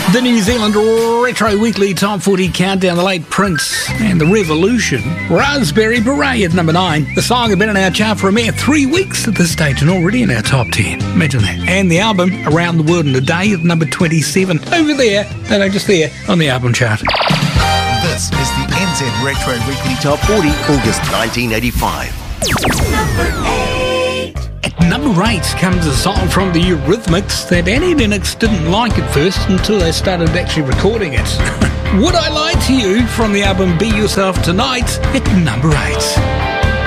The New Zealand Retro Weekly Top 40 Countdown, the late Prince and the Revolution. Raspberry Beret at number 9. The song had been in our chart for a mere 3 weeks at this stage and already in our top 10. Imagine that. And the album, Around the World in a Day, at number 27. Over there, just there, on the album chart. This is the NZ Retro Weekly Top 40, August 1985. Number 8. At number 8 comes a song from the Eurythmics that Annie Lennox didn't like at first until they started actually recording it. Would I Lie to You from the album Be Yourself Tonight at number 8.